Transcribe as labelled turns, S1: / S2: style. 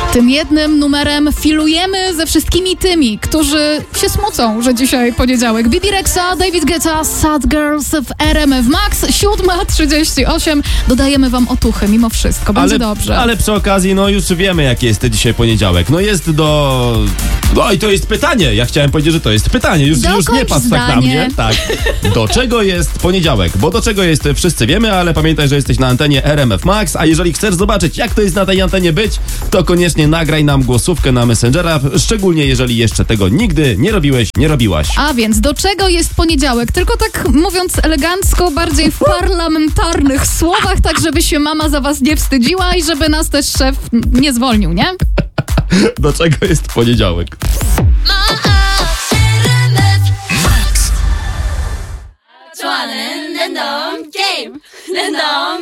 S1: Tym jednym numerem filujemy ze wszystkimi tymi, którzy się smucą, że dzisiaj poniedziałek. Bibi Rexha, David Guetta, Sad Girls w RMF Max, 7:38. Dodajemy wam otuchy mimo wszystko, będzie dobrze.
S2: Ale przy okazji, już wiemy, jaki jest dzisiaj poniedziałek. Jest i to jest pytanie. Ja chciałem powiedzieć, że to jest pytanie. Już nie patrz tak na mnie. Tak. Do czego jest poniedziałek? Bo do czego jest, wszyscy wiemy, ale pamiętaj, że jesteś na antenie RMF Max, a jeżeli chcesz zobaczyć, jak to jest na tej antenie być, to koniecznie nagraj nam głosówkę na Messengera, szczególnie jeżeli jeszcze tego nigdy nie robiłeś, nie robiłaś.
S1: A więc do czego jest poniedziałek? Tylko tak mówiąc elegancko, bardziej w parlamentarnych słowach, tak żeby się mama za was nie wstydziła i żeby nas też szef nie zwolnił, nie?
S2: Do czego jest poniedziałek?
S3: 좋아하는 랜덤 게임 랜덤